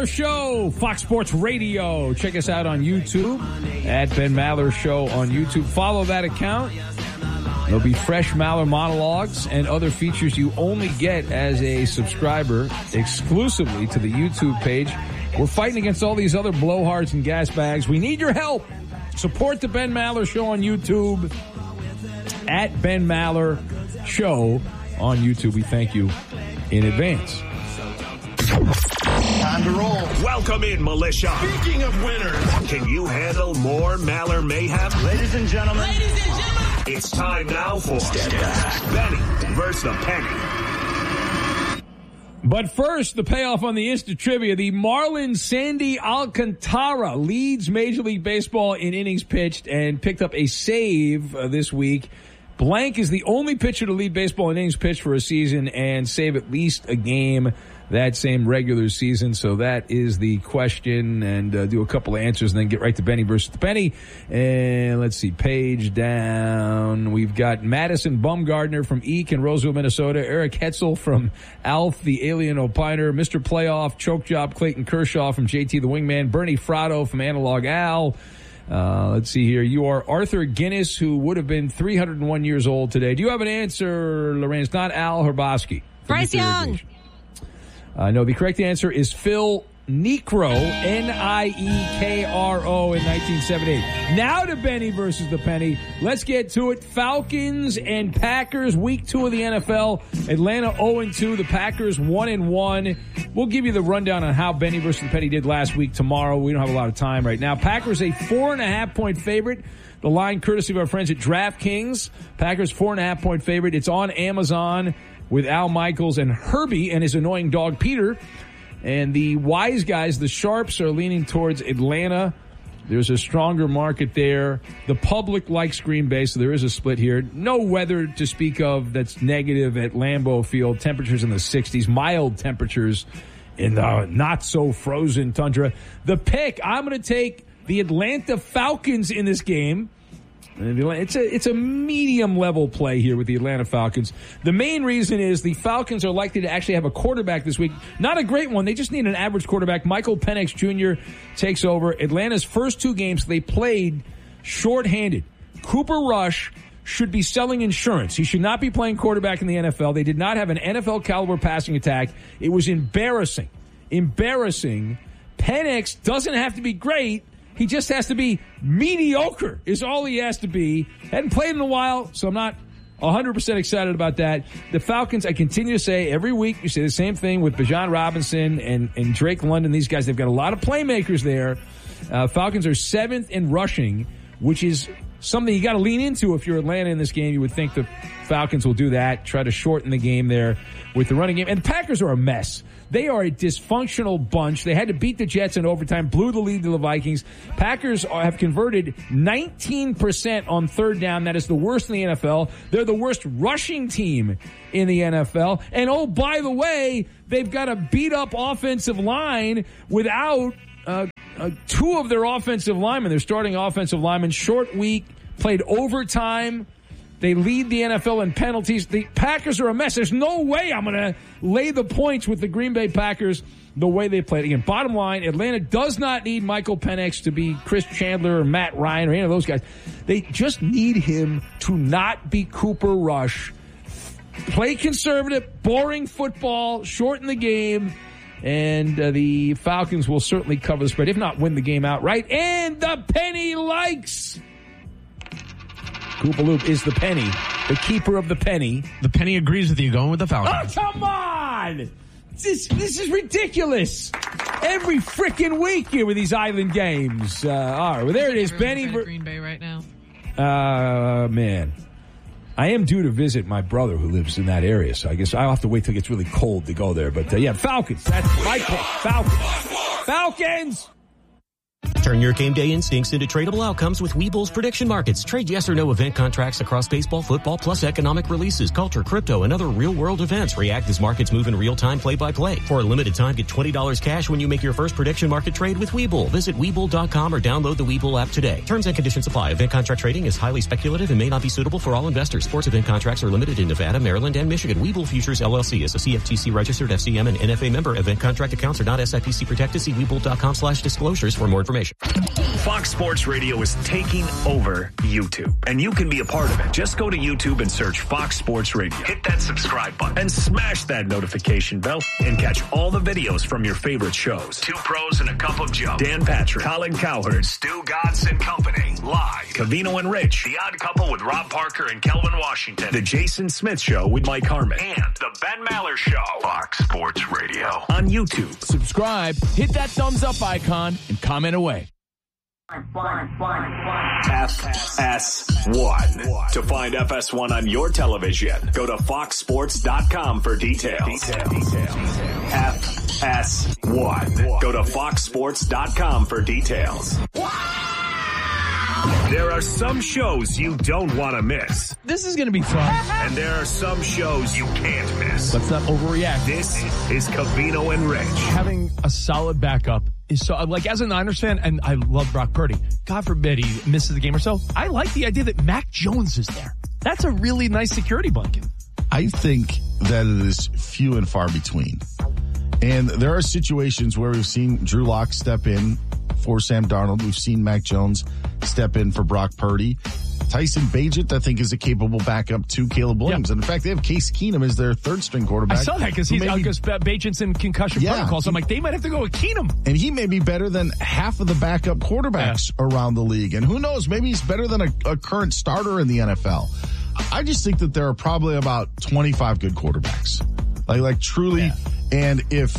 Maller Show, Fox Sports Radio. Check us out on YouTube at Ben Maller Show on YouTube. Follow that account. There'll be fresh Maller monologues and other features you only get as a subscriber exclusively to the YouTube page. We're fighting against all these other blowhards and gas bags. We need your help. Support the Ben Maller Show on YouTube at Ben Maller Show on YouTube. We thank you in advance. Time to roll. Welcome in, militia. Speaking of winners, Can you handle more Maller mayhem? ladies and gentlemen, It's time now for Benny versus the Penny. But first, the payoff on the Insta Trivia. The Marlins' Sandy Alcantara leads Major League Baseball in innings pitched and picked up a save this week. Blank is the only pitcher to lead baseball in innings pitched for a season and save at least a game that same regular season. So that is the question, and do a couple of answers and then get right to Benny versus the Penny. And let's see, page down. We've got Madison Bumgardner from Eek in Roseville, Minnesota. Eric Hetzel from Alf, the Alien Opiner. Mr. Playoff, Choke Job, Clayton Kershaw from JT the Wingman. Bernie Fratto from Analog Al. Let's see here. You are Arthur Guinness, who would have been 301 years old today. Do you have an answer, Lorraine? It's not Al Herbosky. Bryce Young. No, the correct answer is Phil Niekro, Niekro, in 1978. Now to Benny versus the Penny. Let's get to it. Falcons and Packers, week 2 of the NFL. Atlanta 0-2, the Packers 1-1. We'll give you the rundown on how Benny versus the Penny did last week tomorrow. We don't have a lot of time right now. Packers a 4.5-point favorite. The line courtesy of our friends at DraftKings. Packers 4.5-point favorite. It's on Amazon with Al Michaels and Herbie and his annoying dog Peter. And the wise guys, the sharps, are leaning towards Atlanta. There's a stronger market there. The public likes Green Bay, so there is a split here. No weather to speak of that's negative at Lambeau Field. Temperatures in the 60s, mild temperatures in the not-so-frozen tundra. The pick, I'm going to take the Atlanta Falcons in this game. It's a medium-level play here with the Atlanta Falcons. The main reason is the Falcons are likely to actually have a quarterback this week. Not a great one. They just need an average quarterback. Michael Penix Jr. takes over. Atlanta's first 2 games, they played shorthanded. Cooper Rush should be selling insurance. He should not be playing quarterback in the NFL. They did not have an NFL-caliber passing attack. It was embarrassing. Embarrassing. Penix doesn't have to be great. He just has to be mediocre is all he has to be. Hadn't played in a while, so I'm not 100% excited about that. The Falcons, I continue to say every week, you say the same thing with Bijan Robinson and Drake London. These guys, they've got a lot of playmakers there. Falcons are 7th in rushing, which is something you got to lean into if you're Atlanta in this game. You would think the Falcons will do that, try to shorten the game there with the running game. And the Packers are a mess. They are a dysfunctional bunch. They had to beat the Jets in overtime, blew the lead to the Vikings. Packers have converted 19% on third down. That is the worst in the NFL. They're the worst rushing team in the NFL. And, oh, by the way, they've got a beat-up offensive line without 2 of their offensive linemen. Their starting offensive linemen, short week, played overtime. They lead the NFL in penalties. The Packers are a mess. There's no way I'm going to lay the points with the Green Bay Packers the way they played. Again, bottom line, Atlanta does not need Michael Penix to be Chris Chandler or Matt Ryan or any of those guys. They just need him to not be Cooper Rush. Play conservative, boring football, shorten the game, and the Falcons will certainly cover the spread, if not win the game outright. And the Penny likes... Koopaloop is the Penny, the keeper of the Penny. The Penny agrees with you, going with the Falcons. Oh, come on! This is ridiculous. Every freaking week here with these island games. All right, well, there it is. Benny. Green Bay right now. Man. I am due to visit my brother who lives in that area, so I guess I'll have to wait till it gets really cold to go there. But, yeah, Falcons. That's my pick. Falcons. Falcons! Turn your game day instincts into tradable outcomes with Webull's prediction markets. Trade yes or no event contracts across baseball, football, plus economic releases, culture, crypto, and other real-world events. React as markets move in real time, play-by-play. For a limited time, get $20 cash when you make your first prediction market trade with Webull. Visit Webull.com or download the Webull app today. Terms and conditions apply. Event contract trading is highly speculative and may not be suitable for all investors. Sports event contracts are limited in Nevada, Maryland, and Michigan. Webull Futures LLC is a CFTC registered FCM and NFA member. Event contract accounts are not SIPC protected. See Webull.com/disclosures for more information. Fox Sports Radio is taking over YouTube, and you can be a part of it. Just go to YouTube and search Fox Sports Radio. Hit that subscribe button and smash that notification bell and catch all the videos from your favorite shows. Two Pros and a Cup of Joe. Dan Patrick, Colin Cowherd, Stu Godson and Company. Live. Covino and Rich. The Odd Couple with Rob Parker and Kelvin Washington. The Jason Smith Show with Mike Harmon. And the Ben Maller Show. Fox Sports Radio. On YouTube. Subscribe, hit that thumbs up icon, and comment away. FS1. To find FS1 on your television, go to foxsports.com for details. FS1. Go to foxsports.com for details. There are some shows you don't want to miss. This is going to be fun. And there are some shows you can't miss. Let's not overreact. This is Covino and Rich. Having a solid backup is so, like, as a Niners fan, and I love Brock Purdy, God forbid he misses the game or so, I like the idea that Mac Jones is there. That's a really nice security blanket. I think that it is few and far between. And there are situations where we've seen Drew Lock step in for Sam Darnold. We've seen Mac Jones step in for Brock Purdy. Tyson Bagent, I think, is a capable backup to Caleb Williams. Yeah. And in fact, they have Case Keenum as their third string quarterback. I saw that because Bagent's in concussion protocol. So I'm like, they might have to go with Keenum. And he may be better than half of the backup quarterbacks around the league. And who knows, maybe he's better than a current starter in the NFL. I just think that there are probably about 25 good quarterbacks. Like truly. Yeah. And if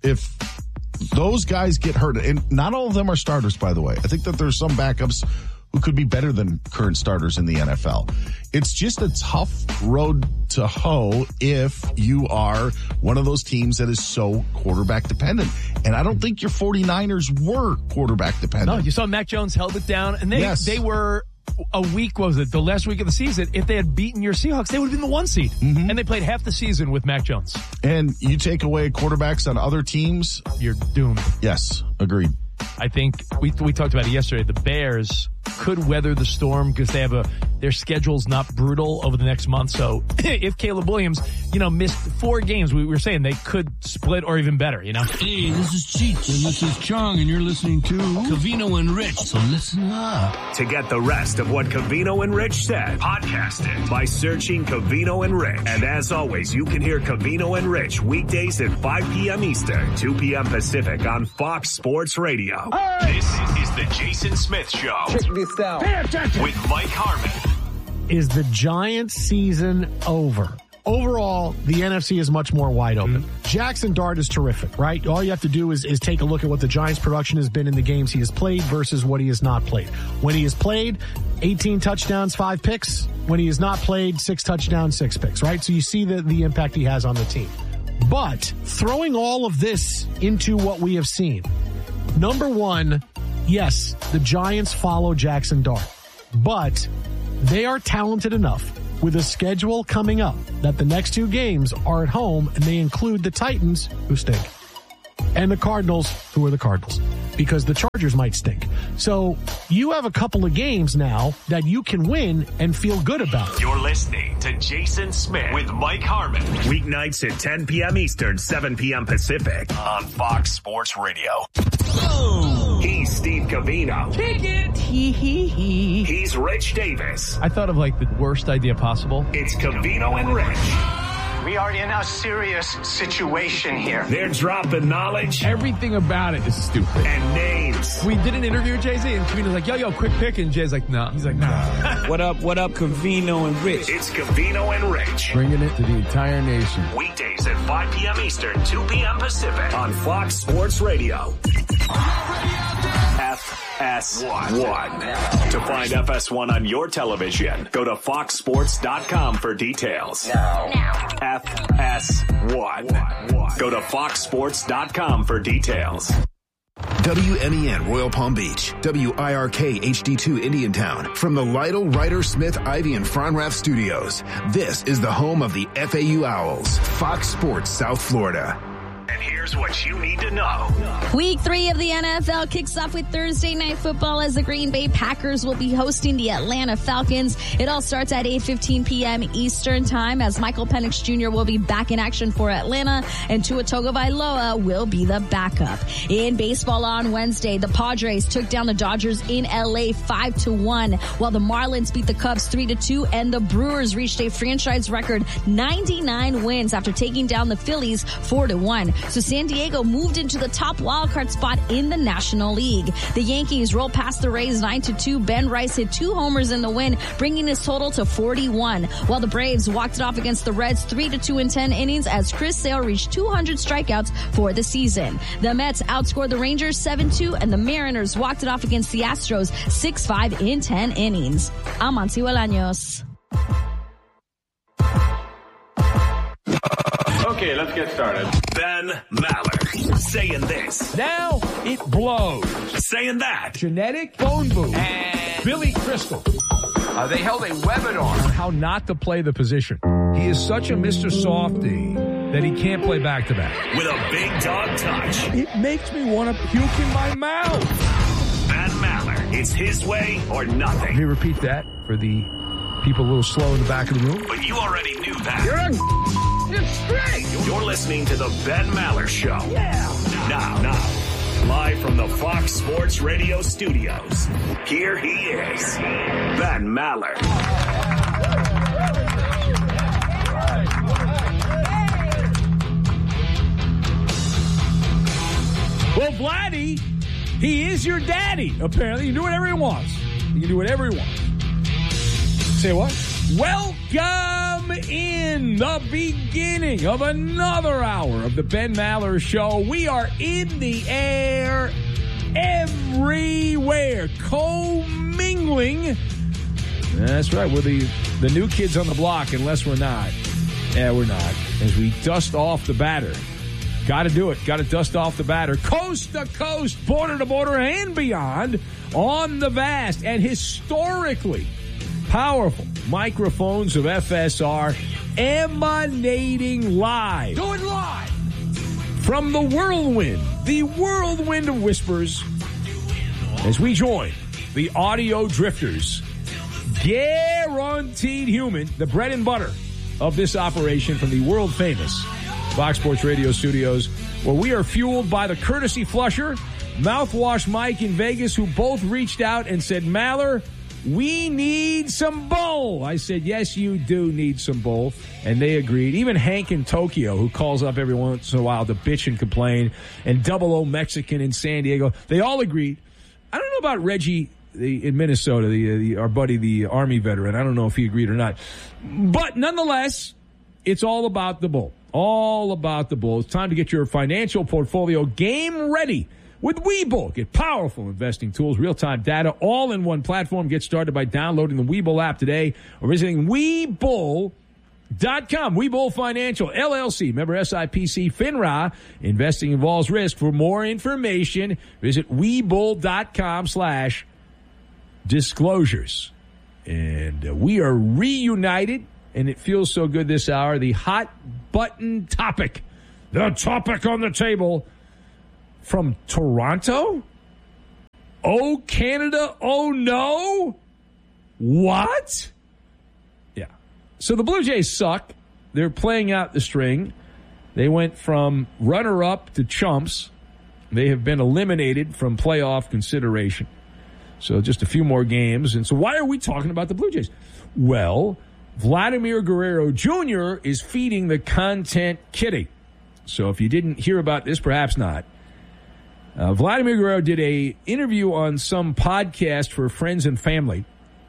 those guys get hurt, and not all of them are starters, by the way. I think that there's some backups who could be better than current starters in the NFL. It's just a tough road to hoe if you are one of those teams that is so quarterback dependent. And I don't think your 49ers were quarterback dependent. No, you saw Mac Jones held it down, and they were a week, what was it, the last week of the season, if they had beaten your Seahawks, they would have been the 1 seed. Mm-hmm. And they played half the season with Mac Jones. And you take away quarterbacks on other teams, you're doomed. Yes, agreed. I think we talked about it yesterday. The Bears could weather the storm because they have their schedule's not brutal over the next month. So if Caleb Williams, missed 4 games, we were saying they could split or even better, Hey, this is Cheech and this is Chong and you're listening to Covino and Rich. So listen up. To get the rest of what Covino and Rich said, podcast it by searching Covino and Rich. And as always, you can hear Covino and Rich weekdays at 5 p.m. Eastern, 2 p.m. Pacific on Fox Sports Radio. Hey. This is the Jason Smith Show. Check this out. With Mike Harmon. Is the Giants season over? Overall, the NFC is much more wide open. Jackson Dart is terrific, right? All you have to do is take a look at what the Giants' production has been in the games he has played versus what he has not played. When he has played, 18 touchdowns, 5 picks. When he has not played, 6 touchdowns, 6 picks, right? So you see the impact he has on the team. But throwing all of this into what we have seen, number one, yes, the Giants follow Jackson Dart, but they are talented enough with a schedule coming up that the next 2 games are at home, and they include the Titans, who stink, and the Cardinals, who are the Cardinals, because the Chargers might stink. So you have a couple of games now that you can win and feel good about. You're listening to Jason Smith with Mike Harmon. Weeknights at 10 p.m. Eastern, 7 p.m. Pacific on Fox Sports Radio. Oh. He's Steve Covino. Kick it. He's Rich Davis. I thought of the worst idea possible. It's Covino and Rich. We are in a serious situation here. They're dropping knowledge. Everything about it is stupid. And names. We did an interview with Jay-Z, and Covino's like, yo, quick pick. And Jay's like, no. He's like, nah. What up, Covino and Rich? It's Covino and Rich. Bringing it to the entire nation. Weekdays at 5 p.m. Eastern, 2 p.m. Pacific on Fox Sports Radio. FS1. To find FS1 on your television, go to foxsports.com for details. Now. FS1. Go to foxsports.com for details. WMEN Royal Palm Beach, WIRK HD2 Indiantown, from the Lytle, Ryder, Smith, Ivy, and Fronrath studios. This is the home of the FAU Owls, Fox Sports South Florida. And here's what you need to know. Week 3 of the NFL kicks off with Thursday Night Football as the Green Bay Packers will be hosting the Atlanta Falcons. It all starts at 8:15 p.m. Eastern Time as Michael Penix Jr. will be back in action for Atlanta and Tua Tagovailoa will be the backup. In baseball on Wednesday, the Padres took down the Dodgers in L.A. 5-1, while the Marlins beat the Cubs 3-2, and the Brewers reached a franchise record 99 wins after taking down the Phillies 4-1. So San Diego moved into the top wildcard spot in the National League. The Yankees rolled past the Rays 9-2. Ben Rice hit 2 homers in the win, bringing his total to 41. While the Braves walked it off against the Reds 3-2 in 10 innings as Chris Sale reached 200 strikeouts for the season. The Mets outscored the Rangers 7-2, and the Mariners walked it off against the Astros 6-5 in 10 innings. I'm Amancio Bolaños. Okay, let's get started. Ben Maller saying this. Now it blows. Saying that. Genetic phone booth. And Billy Crystal. They held a webinar on how not to play the position. He is such a Mr. Softy that he can't play back-to-back. With a big dog touch. It makes me want to puke in my mouth. Ben Maller. It's his way or nothing. Let me repeat that for the people a little slow in the back of the room. But you already knew that. It's great. You're listening to the Ben Maller Show. Yeah. Now, live from the Fox Sports Radio studios, here he is, Ben Maller. Well, Vladdy, he is your daddy, apparently. You can do whatever he wants. You can do whatever he wants. Say what? Welcome in the beginning of another hour of the Ben Maller Show. We are in the air everywhere, commingling. That's right. We're the new kids on the block, unless we're not. Yeah, we're not. As we dust off the batter. Got to do it. Got to dust off the batter. Coast to coast, border to border, and beyond on the vast and historically powerful microphones of FSR emanating live. Do it live! From the whirlwind of whispers, as we join the audio drifters, guaranteed human, the bread and butter of this operation from the world famous Fox Sports Radio studios, where we are fueled by the courtesy flusher, Mouthwash Mike in Vegas, who both reached out and said, Maller, we need some bull. I said, yes, you do need some bull. And they agreed. Even Hank in Tokyo, who calls up every once in a while to bitch and complain, and Double O Mexican in San Diego, they all agreed. I don't know about Reggie in Minnesota, our buddy, the Army veteran. I don't know if he agreed or not. But nonetheless, it's all about the bull. All about the bull. It's time to get your financial portfolio game ready with Webull. Get powerful investing tools, real-time data, all in one platform. Get started by downloading the Webull app today or visiting Webull.com. Webull Financial, LLC, member SIPC, FINRA. Investing involves risk. For more information, visit Webull.com/disclosures. And we are reunited, and it feels so good this hour. The hot button topic, the topic on the table, from Toronto? Oh, Canada, oh no? What? Yeah. So the Blue Jays suck. They're playing out the string. They went from runner-up to chumps. They have been eliminated from playoff consideration. So just a few more games. And so why are we talking about the Blue Jays? Well, Vladimir Guerrero Jr. is feeding the content kitty. So if you didn't hear about this, perhaps not. Vladimir Guerrero did a interview on some podcast for friends and family,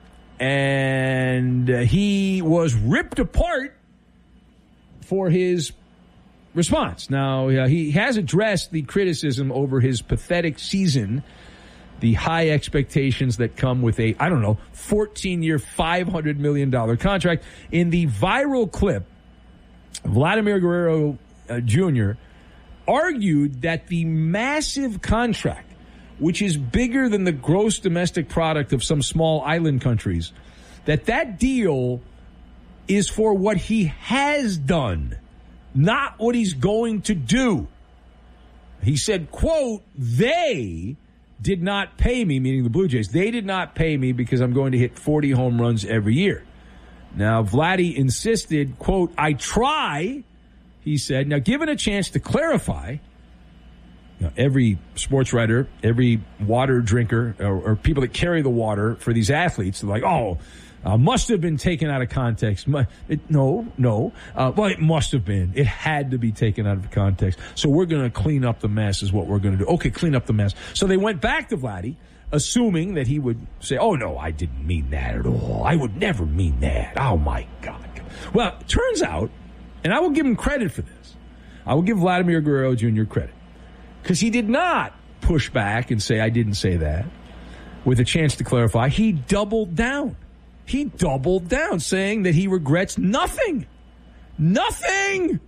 and he was ripped apart for his response. Now, he has addressed the criticism over his pathetic season, the high expectations that come with a, 14-year, $500 million contract. In the viral clip, Vladimir Guerrero Jr. argued that the massive contract, which is bigger than the gross domestic product of some small island countries, that deal is for what he has done, not what he's going to do. He said, quote, they did not pay me, meaning the Blue Jays. They did not pay me because I'm going to hit 40 home runs every year. Now, Vladdy insisted, quote, I try, he said. Now, given a chance to clarify, every sports writer, every water drinker, or people that carry the water for these athletes, they're like, must have been taken out of context. No. Well, it must have been. It had to be taken out of context. So we're going to clean up the mess is what we're going to do. Okay, clean up the mess. So they went back to Vladdy, assuming that he would say, oh, no, I didn't mean that at all. I would never mean that. Oh, my God. Well, it turns out, and I will give him credit for this, I will give Vladimir Guerrero Jr. credit, because he did not push back and say, I didn't say that. With a chance to clarify, he doubled down. He doubled down, saying that he regrets nothing. Nothing!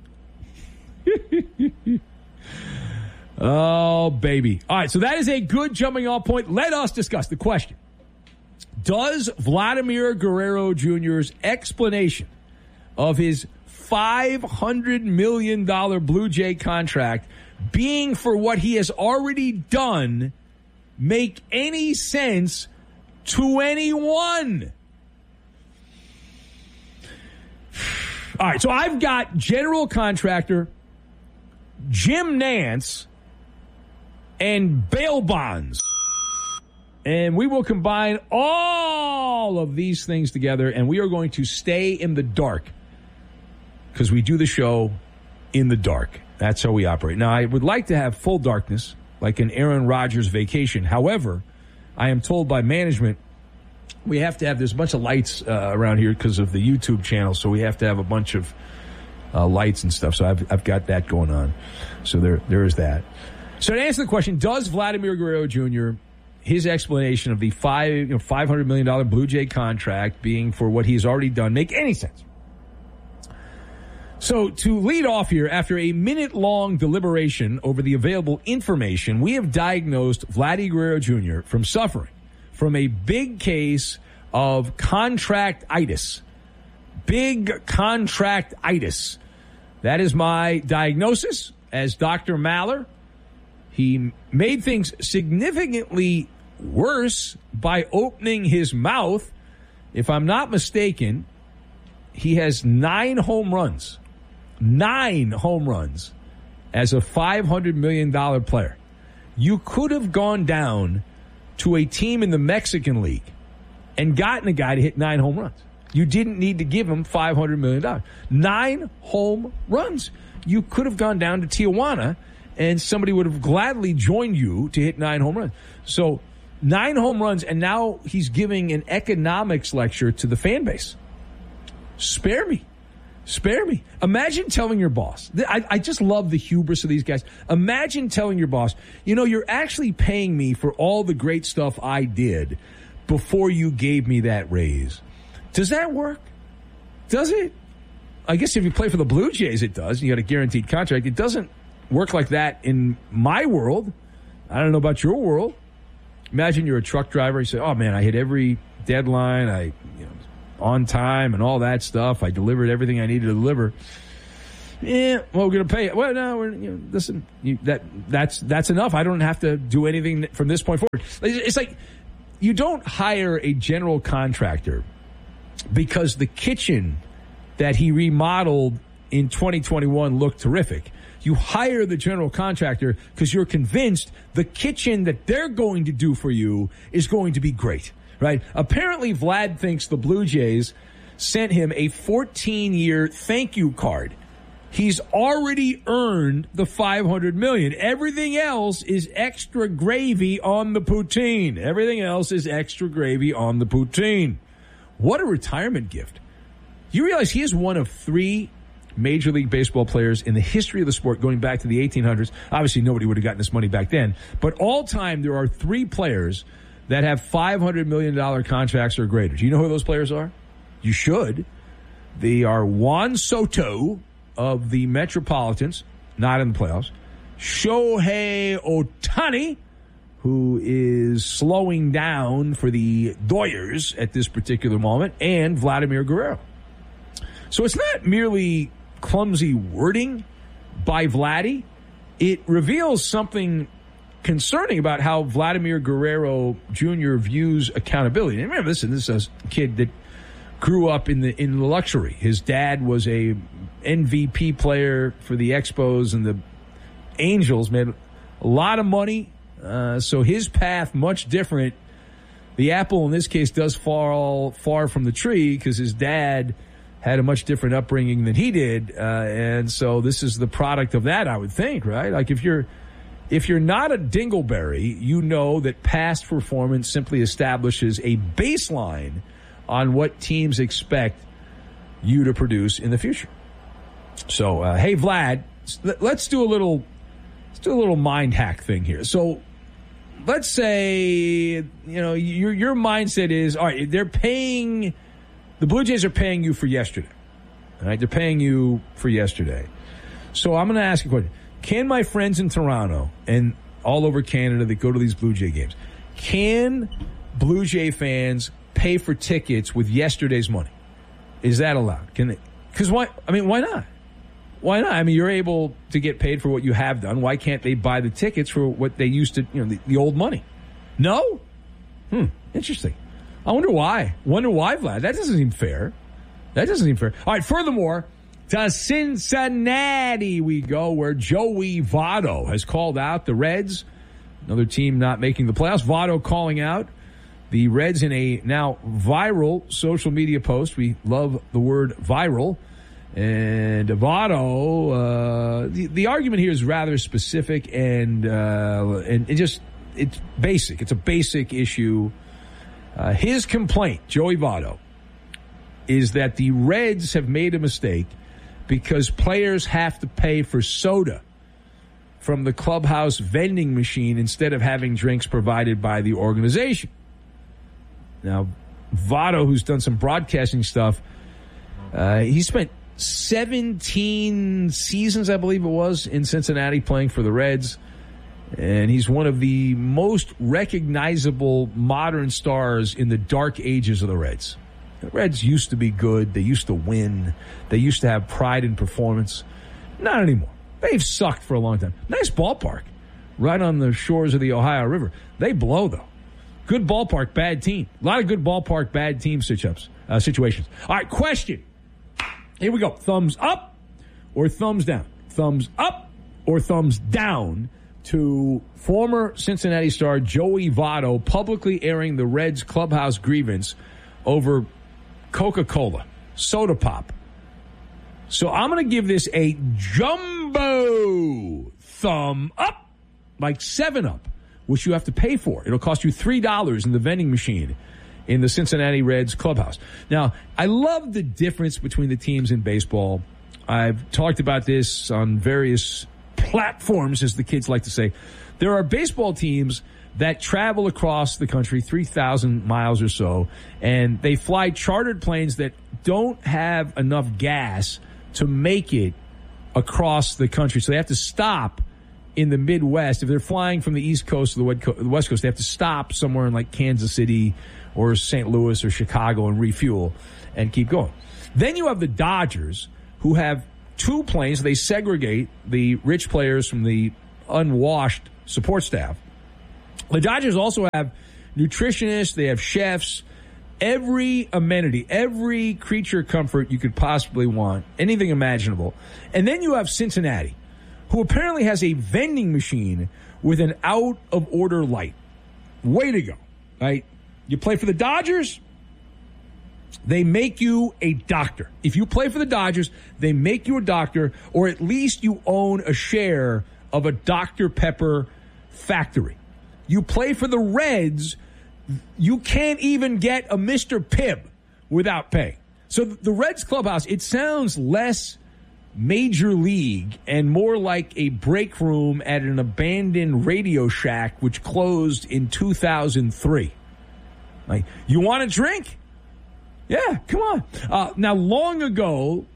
Oh, baby. All right, so that is a good jumping off point. Let us discuss the question. Does Vladimir Guerrero Jr.'s explanation of his $500 million Blue Jay contract being for what he has already done make any sense to anyone? All right, so I've got general contractor Jim Nantz and bail bonds. And we will combine all of these things together, and we are going to stay in the dark because we do the show in the dark. That's how we operate. Now, I would like to have full darkness, like an Aaron Rodgers vacation. However, I am told by management we have to have, there's a bunch of lights around here because of the YouTube channel, so we have to have a bunch of lights and stuff. So I've got that going on. So there is that. So to answer the question, does Vladimir Guerrero Jr., his explanation of the $500 million Blue Jay contract being for what he's already done, make any sense? So to lead off here, after a minute-long deliberation over the available information, we have diagnosed Vladdy Guerrero Jr. from suffering from a big case of contractitis. Big contractitis. That is my diagnosis as Dr. Maller. He made things significantly worse by opening his mouth. If I'm not mistaken, he has 9 home runs. 9 home runs as a $500 million player. You could have gone down to a team in the Mexican League and gotten a guy to hit 9 home runs. You didn't need to give him $500 million. 9 home runs. You could have gone down to Tijuana and somebody would have gladly joined you to hit 9 home runs. So 9 home runs, and now he's giving an economics lecture to the fan base. Spare me. Spare me. Imagine telling your boss. I just love the hubris of these guys. Imagine telling your boss, you're actually paying me for all the great stuff I did before you gave me that raise. Does that work? Does it? I guess if you play for the Blue Jays, it does. You got a guaranteed contract. It doesn't work like that in my world. I don't know about your world. Imagine you're a truck driver. You say, oh, man, I hit every deadline. On time and all that stuff. I delivered everything I needed to deliver. Yeah, well, we're going to pay it. Well, no, listen, that's enough. I don't have to do anything from this point forward. It's like you don't hire a general contractor because the kitchen that he remodeled in 2021 looked terrific. You hire the general contractor because you're convinced the kitchen that they're going to do for you is going to be great. Right? Apparently, Vlad thinks the Blue Jays sent him a 14-year thank you card. He's already earned the $500 million. Everything else is extra gravy on the poutine. Everything else is extra gravy on the poutine. What a retirement gift. You realize he is one of 3 Major League Baseball players in the history of the sport going back to the 1800s. Obviously, nobody would have gotten this money back then. But all time, there are 3 players that have $500 million contracts or greater. Do you know who those players are? You should. They are Juan Soto of the Metropolitans, not in the playoffs. Shohei Ohtani, who is slowing down for the Doyers at this particular moment, and Vladimir Guerrero. So it's not merely clumsy wording by Vladdy. It reveals something concerning about how Vladimir Guerrero Jr. views accountability. And remember, this is a kid that grew up in the luxury. His dad was a MVP player for the Expos, and the Angels made a lot of money. So his path much different. The apple in this case does fall far from the tree because his dad had a much different upbringing than he did, and so this is the product of that, I would think, right? Like if you're not a dingleberry, you know that past performance simply establishes a baseline on what teams expect you to produce in the future. So, hey Vlad, let's do a little mind hack thing here. So, let's say your mindset is, all right, the Blue Jays are paying you for yesterday. All right, they're paying you for yesterday. So I'm going to ask you a question. Can my friends in Toronto and all over Canada that go to these Blue Jay games, can Blue Jay fans pay for tickets with yesterday's money? Is that allowed? Can they? Because why? I mean, why not? Why not? I mean, you're able to get paid for what you have done. Why can't they buy the tickets for what they used to, the old money? No? Interesting. I wonder why. Vlad. That doesn't seem fair. All right, furthermore, to Cincinnati we go, where Joey Votto has called out the Reds. Another team not making the playoffs. Votto calling out the Reds in a now viral social media post. We love the word viral. And Votto, the argument here is rather specific and it's basic. It's a basic issue. His complaint, Joey Votto, is that the Reds have made a mistake because players have to pay for soda from the clubhouse vending machine instead of having drinks provided by the organization. Now, Votto, who's done some broadcasting stuff, he spent 17 seasons, I believe it was, in Cincinnati playing for the Reds. And he's one of the most recognizable modern stars in the dark ages of the Reds. The Reds used to be good. They used to win. They used to have pride in performance. Not anymore. They've sucked for a long time. Nice ballpark. Right on the shores of the Ohio River. They blow, though. Good ballpark, bad team. A lot of good ballpark, bad team situations. All right, question. Here we go. Thumbs up or thumbs down? Thumbs up or thumbs down to former Cincinnati star Joey Votto publicly airing the Reds clubhouse grievance over Coca-Cola, soda pop. So I'm going to give this a jumbo thumb up, like 7-Up, which you have to pay for. It'll cost you $3 in the vending machine in the Cincinnati Reds clubhouse. Now, I love the difference between the teams in baseball. I've talked about this on various platforms, as the kids like to say. There are baseball teams that travel across the country 3,000 miles or so, and they fly chartered planes that don't have enough gas to make it across the country. So they have to stop in the Midwest. If they're flying from the East Coast to the West Coast, they have to stop somewhere in like Kansas City or St. Louis or Chicago and refuel and keep going. Then you have the Dodgers, who have two planes. They segregate the rich players from the unwashed support staff. The Dodgers also have nutritionists. They have chefs. Every amenity, every creature comfort you could possibly want, anything imaginable. And then you have Cincinnati, who apparently has a vending machine with an out-of-order light. Way to go, right? You play for the Dodgers, they make you a doctor. If you play for the Dodgers, they make you a doctor, or at least you own a share of a Dr. Pepper factory. You play for the Reds, you can't even get a Mr. Pibb without paying. So the Reds clubhouse, it sounds less major league and more like a break room at an abandoned Radio Shack, which closed in 2003. Like, you want a drink? Yeah, come on. Now, long ago,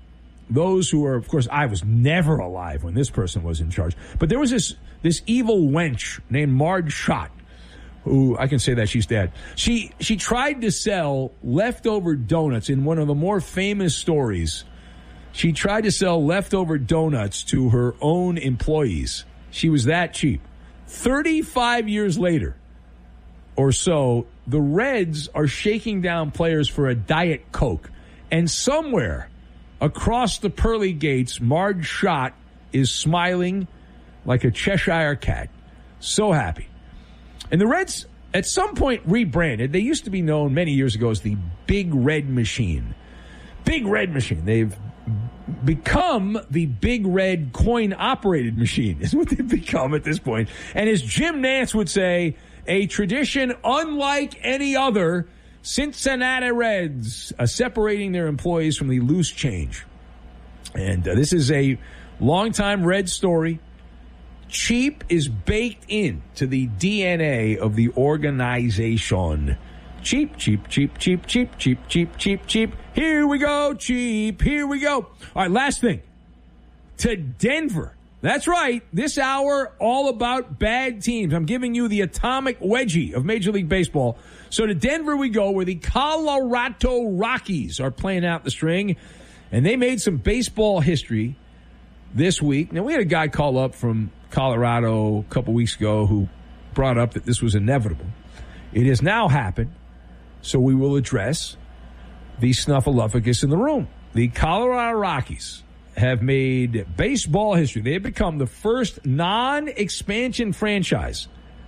those who are, of course, I was never alive when this person was in charge. But there was this evil wench named Marge Schott, who, I can say that she's dead. She tried to sell leftover donuts in one of the more famous stories. She tried to sell leftover donuts to her own employees. She was that cheap. 35 years later or so, the Reds are shaking down players for a Diet Coke. And somewhere across the pearly gates, Marge Schott is smiling like a Cheshire cat. So happy. And the Reds, at some point, rebranded. They used to be known many years ago as the Big Red Machine. Big Red Machine. They've become the Big Red coin-operated machine is what they've become at this point. And as Jim Nantz would say, a tradition unlike any other, Cincinnati Reds separating their employees from the loose change. And this is a longtime Red story. Cheap is baked into the DNA of the organization. Cheap, cheap, cheap, cheap, cheap, cheap, cheap, cheap, cheap. Here we go, cheap. Here we go. All right, last thing. To Denver. That's right. This hour, all about bad teams. I'm giving you the atomic wedgie of Major League Baseball. So to Denver we go, where the Colorado Rockies are playing out the string. And they made some baseball history this week. Now, we had a guy call up from Colorado a couple weeks ago who brought up that this was inevitable. It has now happened. So we will address the snuffleupagus in the room. The Colorado Rockies have made baseball history. They have become the first non-expansion franchise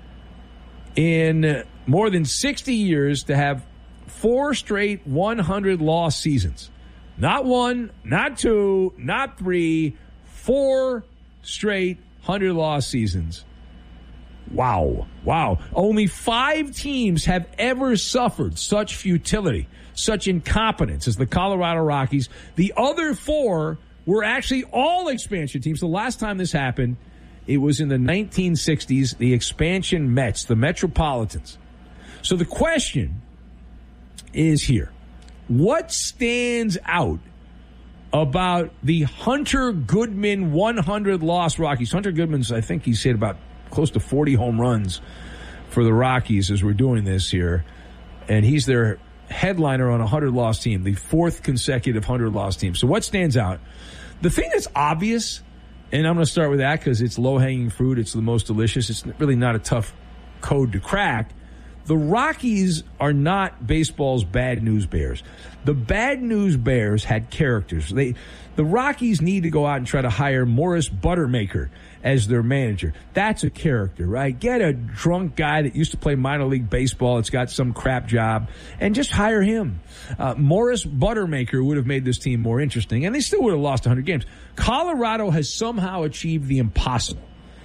in more than 60 years to have 4 straight 100-loss seasons. Not 1, not 2, not 3, 4 straight 100-loss seasons. Wow. Wow. Only 5 teams have ever suffered such futility, such incompetence as the Colorado Rockies. The other 4 were actually all expansion teams. The last time this happened, it was in the 1960s, the expansion Mets, the Metropolitans. So the question is here. What stands out about the Hunter Goodman 100-loss Rockies? Hunter Goodman's, I think he said about close to 40 home runs for the Rockies as we're doing this here. And he's their headliner on a 100-loss team, the 4th consecutive 100-loss team. So what stands out? The thing that's obvious, and I'm going to start with that because it's low-hanging fruit, it's the most delicious, it's really not a tough code to crack. The Rockies are not baseball's bad news bears. The bad news bears had characters. The Rockies need to go out and try to hire Morris Buttermaker as their manager. That's a character, right? Get a drunk guy that used to play minor league baseball, that's got some crap job, and just hire him. Morris Buttermaker would have made this team more interesting, and they still would have lost 100 games. Colorado has somehow achieved the impossible.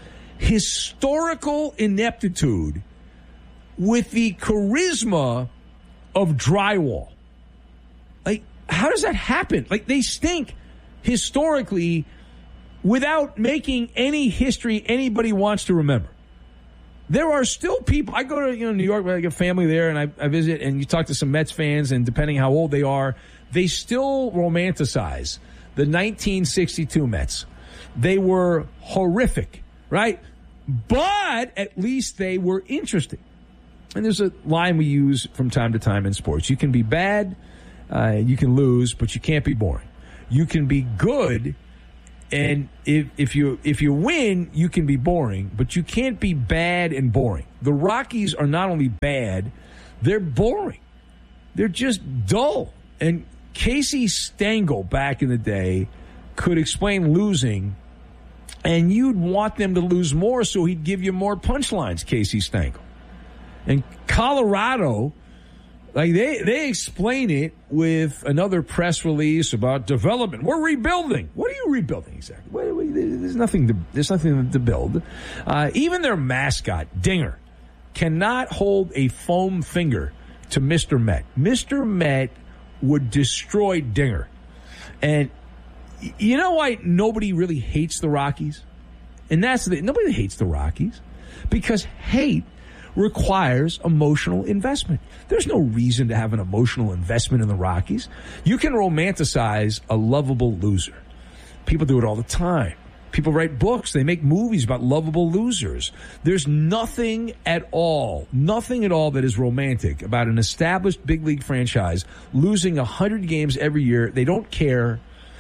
Historical ineptitude with the charisma of drywall. Like, how does that happen? Like, they stink historically without making any history anybody wants to remember. There are still people. I go to New York, I got family there, and I visit, and you talk to some Mets fans, and depending how old they are, they still romanticize the 1962 Mets. They were horrific, right? But at least they were interesting. And there's a line we use from time to time in sports. You can be bad, you can lose, but you can't be boring. You can be good, and if you win, you can be boring, but you can't be bad and boring. The Rockies are not only bad, they're boring. They're just dull. And Casey Stengel back in the day could explain losing, and you'd want them to lose more so he'd give you more punchlines, Casey Stengel. And Colorado, like they explain it with another press release about development. We're rebuilding. What are you rebuilding exactly? There's nothing to build. Even their mascot, Dinger, cannot hold a foam finger to Mr. Met. Mr. Met would destroy Dinger. And you know why nobody really hates the Rockies? And nobody hates the Rockies because hate requires emotional investment. There's no reason to have an emotional investment in the Rockies. You can romanticize a lovable loser. People do it all the time. People write books. They make movies about lovable losers. There's nothing at all that is romantic about an established big league franchise losing 100 games every year. They don't care.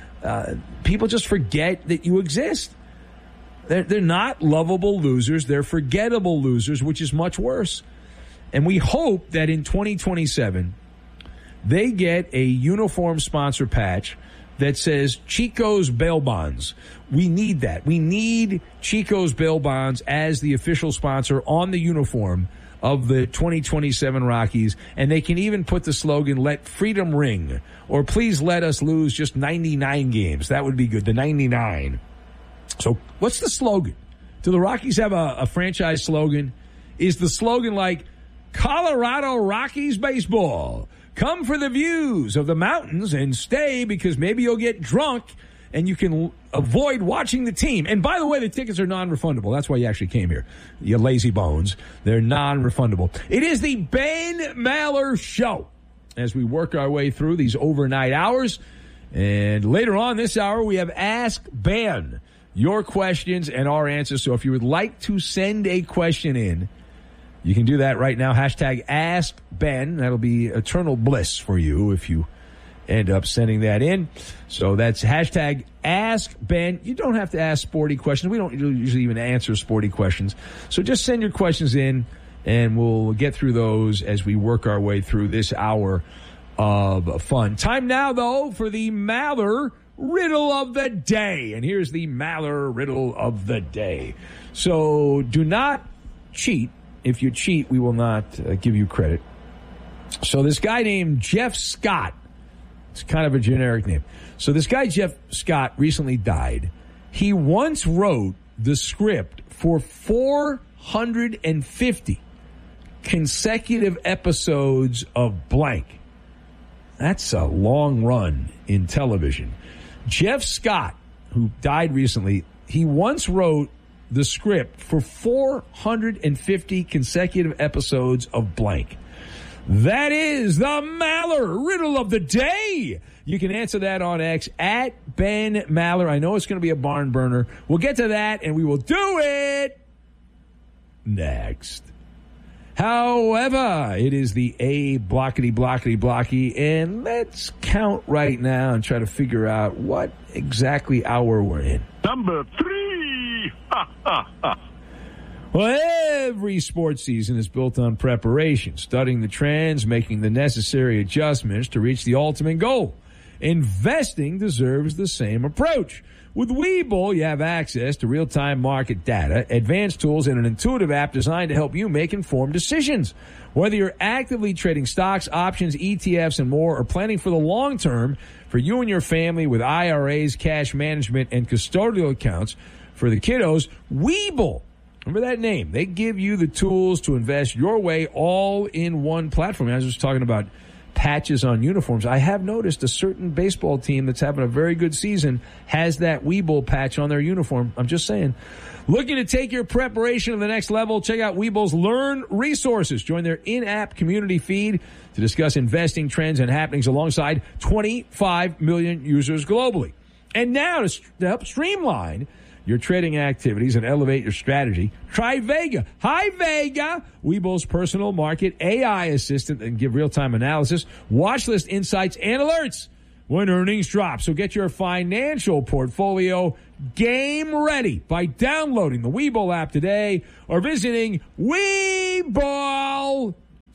People just forget that you exist. They're not lovable losers. They're forgettable losers, which is much worse. And we hope that in 2027, they get a uniform sponsor patch that says Chico's Bail Bonds. We need that. We need Chico's Bail Bonds as the official sponsor on the uniform of the 2027 Rockies. And they can even put the slogan, "Let freedom ring," or "Please let us lose just 99 games." That would be good, the 99. So what's the slogan? Do the Rockies have a franchise slogan? Is the slogan like Colorado Rockies baseball? Come for the views of the mountains and stay because maybe you'll get drunk and you can avoid watching the team. And by the way, the tickets are non-refundable. That's why you actually came here, you lazy bones. They're non-refundable. It is the Ben Maller Show as we work our way through these overnight hours. And later on this hour, we have Ask Ben. Your questions and our answers. So if you would like to send a question in, you can do that right now. Hashtag Ask Ben. That'll be eternal bliss for you if you end up sending that in. So that's hashtag Ask Ben. You don't have to ask sporty questions. We don't usually even answer sporty questions. So just send your questions in, and we'll get through those as we work our way through this hour of fun. Time now, though, for the Maller Riddle of the Day. And here's the Maller Riddle of the Day. So do not cheat. If you cheat, we will not give you credit. So this guy named Jeff Scott, it's kind of a generic name. So this guy, Jeff Scott, recently died. He once wrote the script for 450 consecutive episodes of blank. That's a long run in television. Jeff Scott, who died recently, he once wrote the script for 450 consecutive episodes of blank. That is the Maller Riddle of the Day. You can answer that on X at Ben Maller. I know it's going to be a barn burner. We'll get to that, and we will do it next. However, it is the A blockety, and let's count right now and try to figure out what exactly hour we're in. Number 3. Well, every sports season is built on preparation, studying the trends, making the necessary adjustments to reach the ultimate goal. Investing deserves the same approach. With Webull, you have access to real-time market data, advanced tools, and an intuitive app designed to help you make informed decisions. Whether you're actively trading stocks, options, ETFs, and more, or planning for the long term for you and your family with IRAs, cash management, and custodial accounts for the kiddos, Webull. Remember that name. They give you the tools to invest your way all in one platform. I was just talking about patches on uniforms. I have noticed a certain baseball team that's having a very good season has that Webull patch on their uniform. I'm just saying. Looking to take your preparation to the next level? Check out Webull's Learn Resources. Join their in-app community feed to discuss investing trends and happenings alongside 25 million users globally. And now to help streamline your trading activities and elevate your strategy, try Vega. Hi, Vega, Webull's personal market AI assistant, and give real-time analysis, watch list insights, and alerts when earnings drop. So get your financial portfolio game ready by downloading the Webull app today or visiting Webull.com.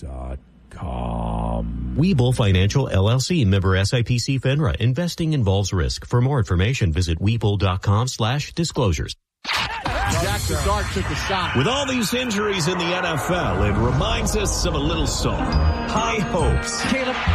Webull Financial LLC, member SIPC FINRA. Investing involves risk. For more information, visit Webull.com/disclosures. Jackson Dart took a shot. With all these injuries in the NFL, it reminds us of a little song, High Hopes. Caleb